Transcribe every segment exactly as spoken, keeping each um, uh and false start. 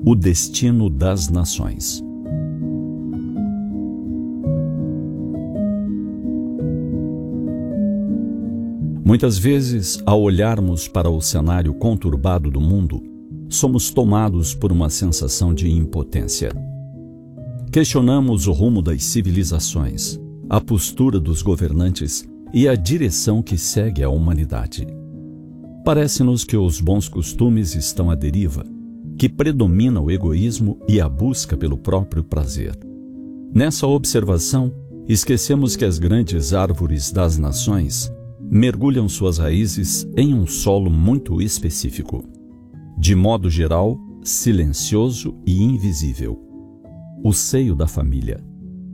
O destino das nações. Muitas vezes, ao olharmos para o cenário conturbado do mundo, somos tomados por uma sensação de impotência. Questionamos o rumo das civilizações, a postura dos governantes e a direção que segue a humanidade. Parece-nos que os bons costumes estão à deriva, que predomina o egoísmo e a busca pelo próprio prazer. Nessa observação, esquecemos que as grandes árvores das nações mergulham suas raízes em um solo muito específico. De modo geral, silencioso e invisível. O seio da família.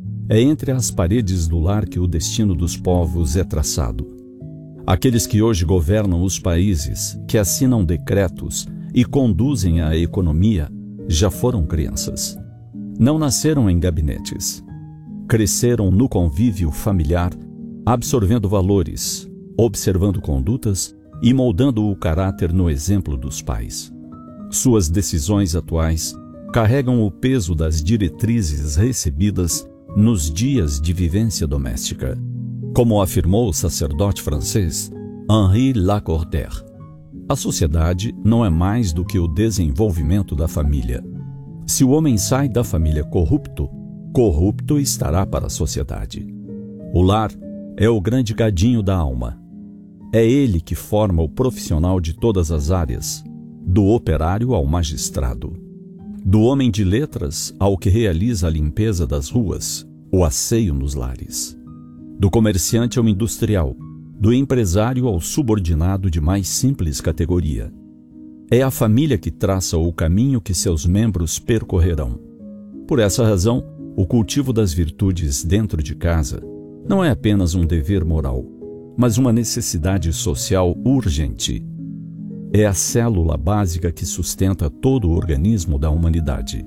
É entre as paredes do lar que o destino dos povos é traçado. Aqueles que hoje governam os países, que assinam decretos e conduzem a economia, já foram crianças. Não nasceram em gabinetes. Cresceram no convívio familiar, absorvendo valores, observando condutas e moldando o caráter no exemplo dos pais. Suas decisões atuais carregam o peso das diretrizes recebidas nos dias de vivência doméstica. Como afirmou o sacerdote francês Henri Lacordaire, a sociedade não é mais do que o desenvolvimento da família. Se o homem sai da família corrupto, corrupto estará para a sociedade. O lar é o grande cadinho da alma. É ele que forma o profissional de todas as áreas, do operário ao magistrado, do homem de letras ao que realiza a limpeza das ruas, o asseio nos lares, do comerciante ao industrial, do empresário ao subordinado de mais simples categoria. É a família que traça o caminho que seus membros percorrerão. Por essa razão, o cultivo das virtudes dentro de casa não é apenas um dever moral, mas uma necessidade social urgente. É a célula básica que sustenta todo o organismo da humanidade.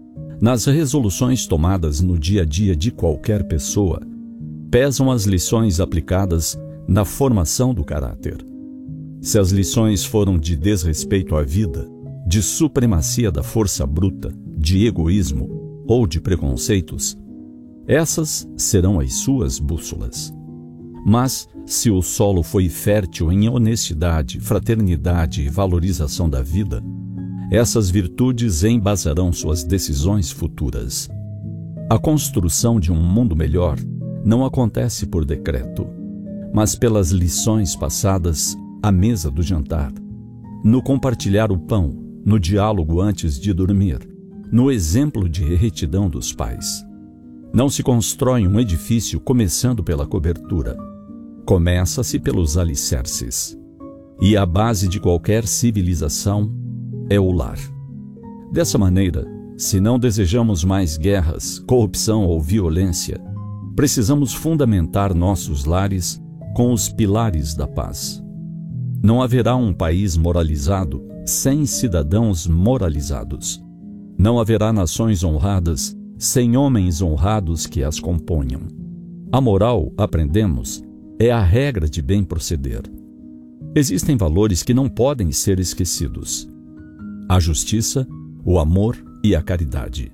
Nas resoluções tomadas no dia a dia de qualquer pessoa, pesam as lições aplicadas na formação do caráter. Se as lições foram de desrespeito à vida, de supremacia da força bruta, de egoísmo ou de preconceitos, essas serão as suas bússolas. Mas, se o solo foi fértil em honestidade, fraternidade e valorização da vida, essas virtudes embasarão suas decisões futuras. A construção de um mundo melhor não acontece por decreto, mas pelas lições passadas à mesa do jantar, no compartilhar o pão, no diálogo antes de dormir, no exemplo de retidão dos pais. Não se constrói um edifício começando pela cobertura. Começa-se pelos alicerces. E a base de qualquer civilização é o lar. Dessa maneira, se não desejamos mais guerras, corrupção ou violência, precisamos fundamentar nossos lares com os pilares da paz. Não haverá um país moralizado sem cidadãos moralizados. Não haverá nações honradas sem homens honrados que as componham. A moral, aprendemos, é a regra de bem proceder. Existem valores que não podem ser esquecidos: a justiça, o amor e a caridade.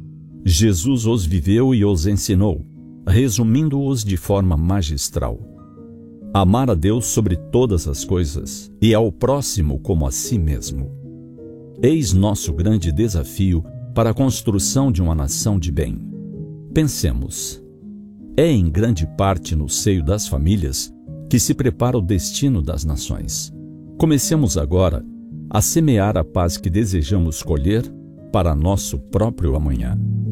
Jesus os viveu e os ensinou, resumindo-os de forma magistral. Amar a Deus sobre todas as coisas e ao próximo como a si mesmo. Eis nosso grande desafio para a construção de uma nação de bem. Pensemos. É em grande parte no seio das famílias que se prepara o destino das nações. Comecemos agora a semear a paz que desejamos colher para nosso próprio amanhã.